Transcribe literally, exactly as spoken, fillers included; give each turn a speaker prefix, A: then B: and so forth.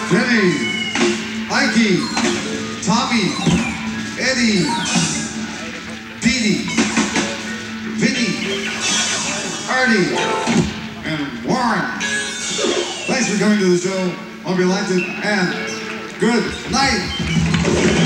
A: Jenny, Mikey, Tommy, Eddie, Petey, Vinny, Artie, and Warren. Thanks for coming to the show. Hope you liked it, and good night.